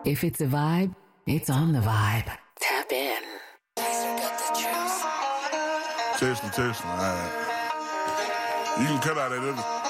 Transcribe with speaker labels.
Speaker 1: If it's a vibe, it's on the vibe. Tap in.
Speaker 2: Tesla. All right. You can cut out that other.